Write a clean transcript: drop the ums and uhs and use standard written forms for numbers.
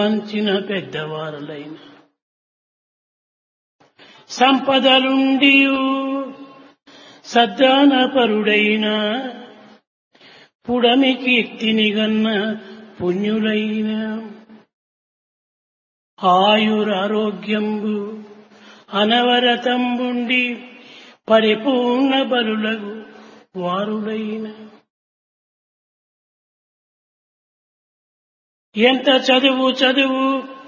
గాంచిన పెద్దవారులైన సంపదలుండియు సద్దానపరుడైన పుడమి కీర్తినిగన్న పుణ్యులైన ఆయురారోగ్యంబు అనవరతంబుండి పరిపూర్ణ బలులగు వారులైన ఎంత చదువు